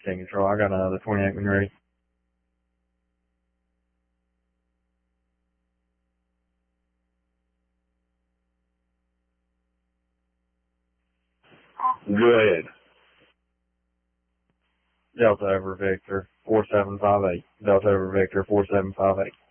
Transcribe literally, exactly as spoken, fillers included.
Taking control. I got another twenty-eight when ready. Go ahead. Delta over Victor, four seven five eight. Delta over Victor, four seven five eight.